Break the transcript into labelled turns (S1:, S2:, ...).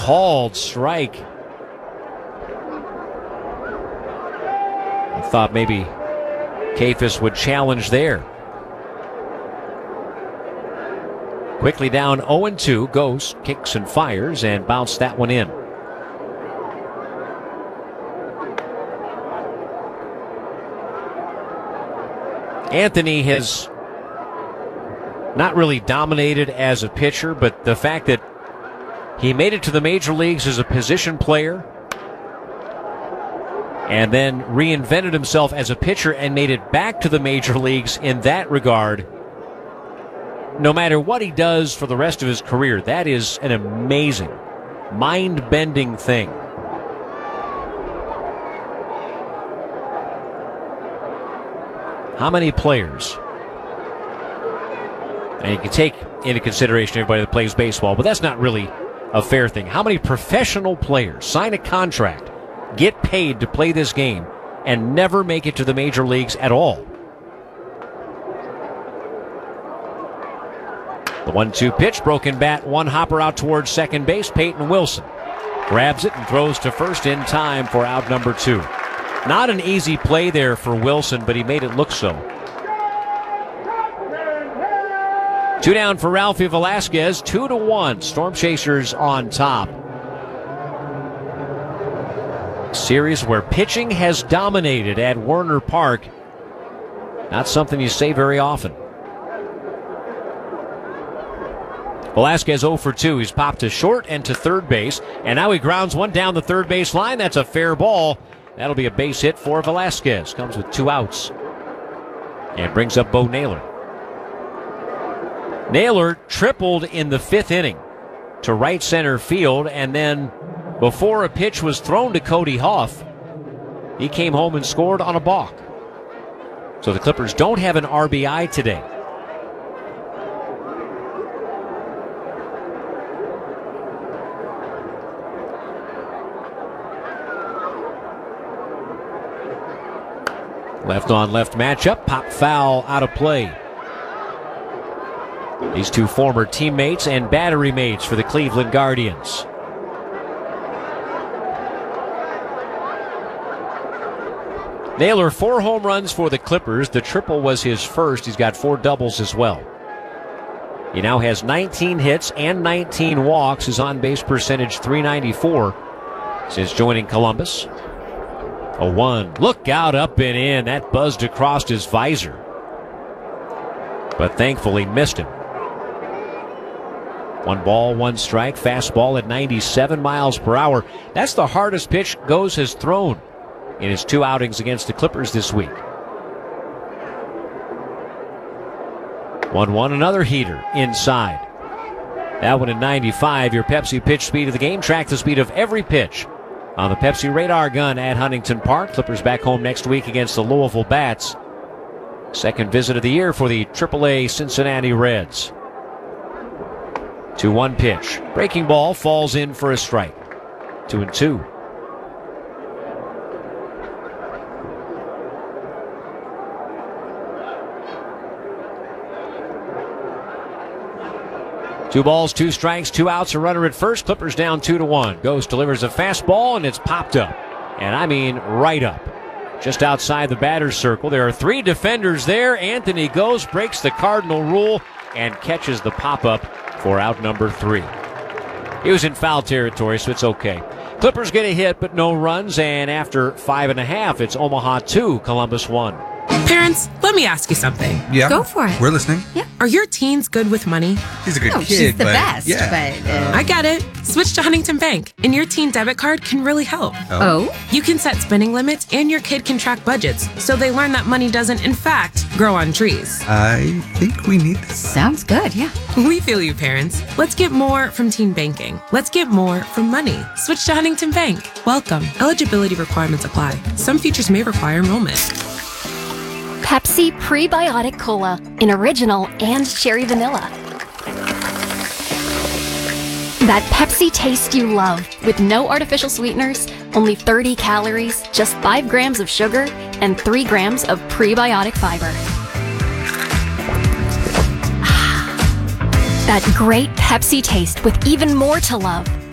S1: called strike. I thought maybe Kayfus would challenge there. Quickly down 0-2. Ghost kicks and fires and bounced that one in. Anthony has not really dominated as a pitcher, but the fact that he made it to the major leagues as a position player and then reinvented himself as a pitcher and made it back to the major leagues in that regard, no matter what he does for the rest of his career, that is an amazing, mind-bending thing. How many players, and you can take into consideration everybody that plays baseball, but that's not really a fair thing. How many professional players sign a contract, get paid to play this game, and never make it to the major leagues at all? The 1-2 pitch, broken bat, one hopper out towards second base. Peyton Wilson grabs it and throws to first in time for out number 2. Not an easy play there for Wilson, but he made it look so. 2 down for Ralphie Velasquez, 2-1. Storm Chasers on top. Series where pitching has dominated at Werner Park. Not something you say very often. Velasquez 0 for 2. He's popped to short and to third base, and now he grounds one down the third base line. That's a fair ball. That'll be a base hit for Velasquez. Comes with 2 outs and brings up Bo Naylor. Naylor tripled in the 5th inning to right center field, and then before a pitch was thrown to Cody Hoff, he came home and scored on a balk. So the Clippers don't have an RBI today. Left on left matchup, pop foul out of play. These two former teammates and battery mates for the Cleveland Guardians. Naylor, 4 home runs for the Clippers. The triple was his first. He's got 4 doubles as well. He now has 19 hits and 19 walks. His on-base percentage .394 since joining Columbus. A 1. Look out, up and in. That buzzed across his visor, but thankfully missed him. 1 ball, 1 strike. Fastball at 97 miles per hour. That's the hardest pitch Goes has thrown in his 2 outings against the Clippers this week. 1-1, another heater inside. That one at 95. Your Pepsi pitch speed of the game. Track the speed of every pitch on the Pepsi Radar Gun at Huntington Park. Clippers back home next week against the Louisville Bats. Second visit of the year for the AAA Cincinnati Reds. 2-1 pitch. Breaking ball falls in for a strike. 2-2. Two balls, 2 strikes, 2 outs, a runner at first. Clippers down 2-1. Ghost delivers a fastball, and it's popped up. And I mean right up. Just outside the batter's circle. There are 3 defenders there. Anthony Ghost breaks the Cardinal rule and catches the pop-up for out number 3. He was in foul territory, so it's okay. Clippers get a hit, but no runs. And after 5.5, it's Omaha 2, Columbus 1.
S2: Parents, let me ask you something.
S3: Yeah.
S4: Go for it.
S3: We're listening.
S4: Yeah.
S2: Are your teens good with money?
S3: He's a good
S4: No,
S3: kid,
S4: she's the
S3: but
S4: best,
S3: yeah.
S4: but...
S2: I get it. Switch to Huntington Bank, and your teen debit card can really help.
S4: Oh?
S2: You can set spending limits, and your kid can track budgets, so they learn that money doesn't, in fact, grow on trees.
S3: I think we need this.
S4: Sounds good, yeah.
S2: We feel you, parents. Let's get more from teen banking. Let's get more from money. Switch to Huntington Bank. Welcome. Eligibility requirements apply. Some features may require enrollment.
S5: Pepsi Prebiotic Cola in original and cherry vanilla. That Pepsi taste you love with no artificial sweeteners, only 30 calories, just 5 grams of sugar, and 3 grams of prebiotic fiber. That great Pepsi taste with even more to love.